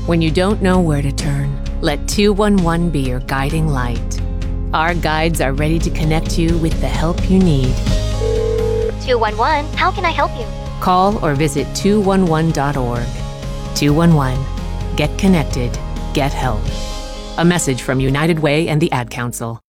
When you don't know where to turn, let 211 be your guiding light. Our guides are ready to connect you with the help you need. 211, how can I help you? Call or visit 211.org. 211. Get connected. Get help. A message from United Way and the Ad Council.